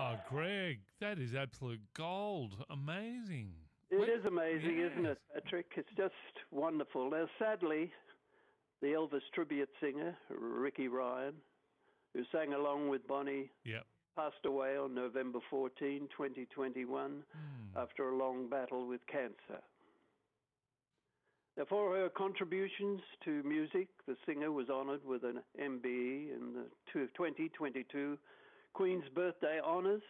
Oh, Greg, that is absolute gold. Amazing. It is amazing, isn't it, Patrick? It's just wonderful. Now, sadly, the Elvis tribute singer, Ricky Ryan, who sang along with Bonnie, passed away on November 14, 2021, after a long battle with cancer. Now, for her contributions to music, the singer was honoured with an MBE in the 2022 Queen's Birthday Honours.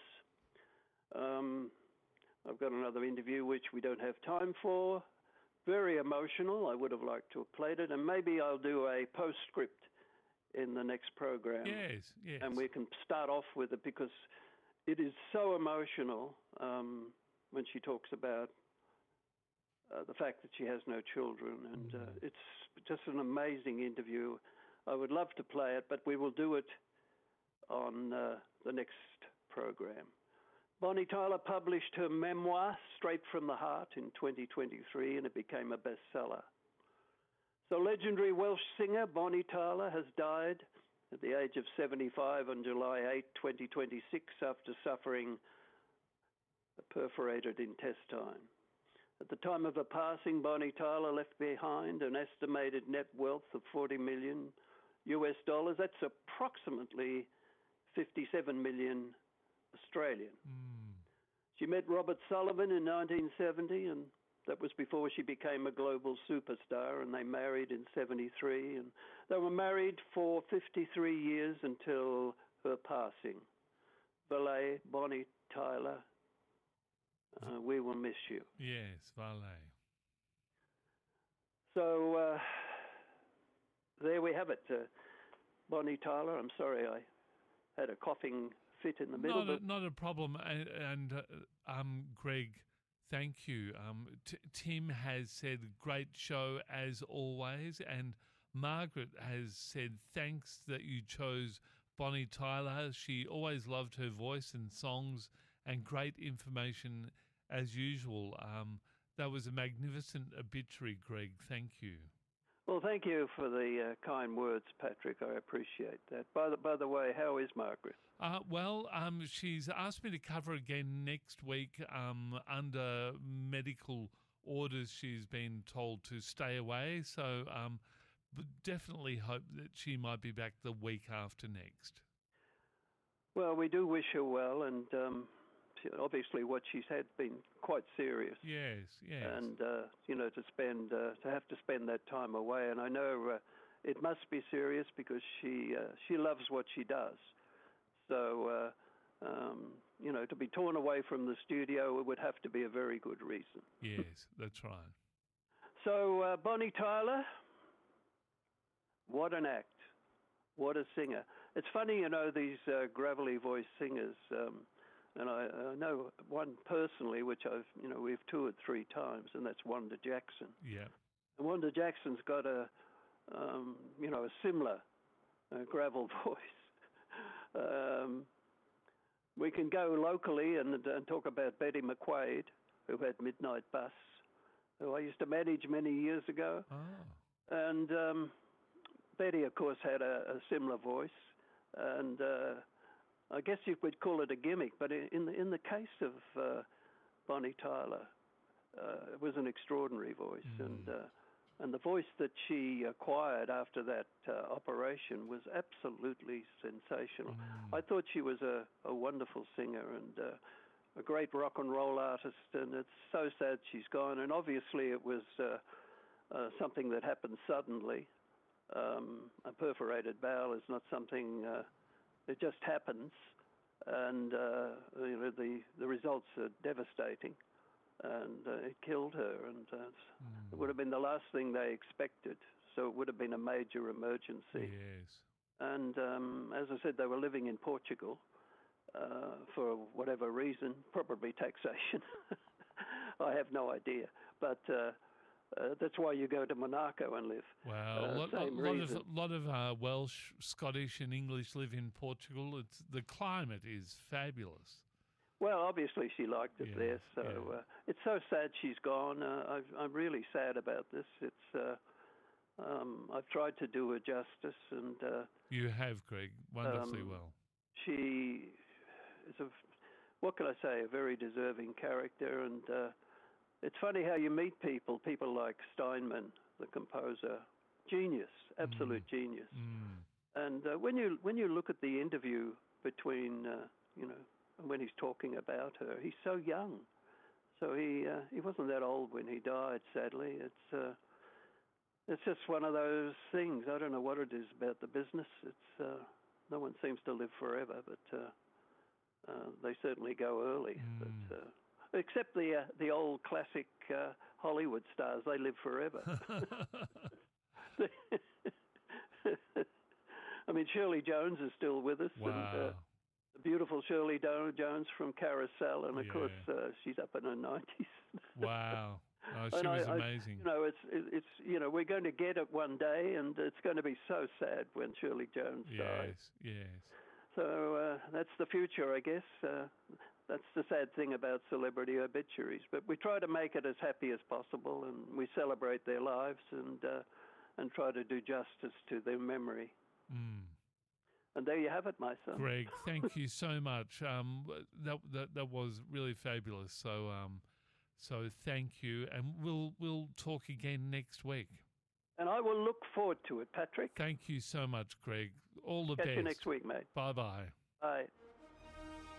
I've got another interview which we don't have time for. Very emotional. I would have liked to have played it, and maybe I'll do a postscript in the next program. Yes. And we can start off with it because it is so emotional when she talks about the fact that she has no children, and it's just an amazing interview. I would love to play it, but we will do it on the next program. Bonnie Tyler published her memoir, Straight from the Heart, in 2023, and it became a bestseller. So legendary Welsh singer Bonnie Tyler has died at the age of 75 on July 8, 2026, after suffering a perforated intestine. At the time of her passing, Bonnie Tyler left behind an estimated net wealth of $40 million. That's approximately 57 million Australian. She met Robert Sullivan in 1970, and that was before she became a global superstar, and they married in 73, and they were married for 53 years until her passing. Valet, Bonnie Tyler, we will miss you. Yes, Valet. So there we have it. Bonnie Tyler, I'm sorry I had a coughing fit in the middle. Not a problem. And Greg, thank you. Tim has said, great show as always. And Margaret has said, thanks that you chose Bonnie Tyler. She always loved her voice and songs and great information as usual. That was a magnificent obituary, Greg. Thank you. Well, thank you for the kind words, Patrick. I appreciate that. By the way, how is Margaret? She's asked me to cover again next week. Under medical orders, she's been told to stay away. So but definitely hope that she might be back the week after next. Well, we do wish her well, and obviously what she's had been quite serious. Yes. And to have to spend that time away, and I know it must be serious because she loves what she does. So to be torn away from the studio, it would have to be a very good reason. Yes, that's right. So Bonnie Tyler, what an act, what a singer. It's funny, these gravelly voice singers. And I know one personally, which we've toured 3 times, and that's Wanda Jackson. Yeah. And Wanda Jackson's got a similar gravel voice. We can go locally and talk about Betty McQuaid, who had Midnight Bus, who I used to manage many years ago. Oh. And Betty, of course, had a similar voice, and I guess you could call it a gimmick, but in the case of Bonnie Tyler, it was an extraordinary voice, and the voice that she acquired after that operation was absolutely sensational. I thought she was a wonderful singer and a great rock and roll artist, and it's so sad she's gone. And obviously, it was something that happened suddenly. A perforated bowel is not something. It just happens, and the results are devastating, and it killed her, and it would have been the last thing they expected. So it would have been a major emergency. Yes. And as I said, they were living in Portugal for whatever reason, probably taxation. I have no idea, but. That's why you go to Monaco and live. Wow, a lot of Welsh, Scottish, and English live in Portugal. The climate is fabulous. Well, obviously she liked it there, so it's so sad she's gone. I'm really sad about this. It's I've tried to do her justice, and you have, Greg, wonderfully well. She is what can I say, a very deserving character. And it's funny how you meet people like Steinman, the composer, genius, absolute genius. And when you look at the interview between, when he's talking about her, he's so young. So he wasn't that old when he died, sadly. It's just one of those things. I don't know what it is about the business. It's no one seems to live forever, but they certainly go early. But, except the old classic Hollywood stars, they live forever. I mean, Shirley Jones is still with us. Wow. And, the beautiful Shirley Jones from Carousel, and of course she's up in her 90s. Wow. Oh, she was amazing. It's we're going to get it one day, and it's going to be so sad when Shirley Jones dies. Yes. So that's the future, I guess. That's the sad thing about celebrity obituaries. But we try to make it as happy as possible, and we celebrate their lives and try to do justice to their memory. And there you have it, my son. Greg, thank you so much. That was really fabulous. So thank you, and we'll talk again next week. And I will look forward to it, Patrick. Thank you so much, Greg. All the best. Catch you next week, mate. Bye-bye. Bye.